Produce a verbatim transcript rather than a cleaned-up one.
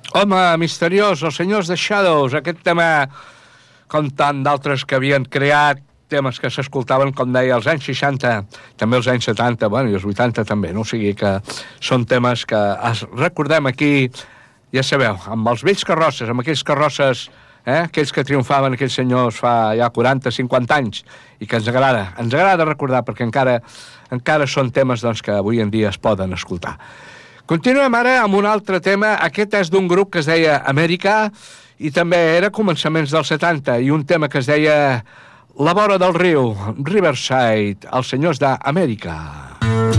Home, misteriós, els senyors de Shadows, aquest tema, com tant d'altres que havien creat, temes que s'escoltaven, com deia, als anys seixanta, també als anys setanta, bueno, i als vuitanta també, no? O sigui que són temes que es recordem aquí, ja sabeu, amb els vells carrosses, amb aquells carrosses, eh, aquells que triomfaven, aquells senyors fa ja quaranta, cinquanta anys, i que ens agrada, ens agrada recordar, perquè encara, encara són temes doncs, que avui en dia es poden escoltar. Continuem ara amb un altre tema, aquest és d'un grup que es deia Amèrica, i també era començaments dels setanta, i un tema que es deia La vora del riu, Riverside, els senyors d'Amèrica.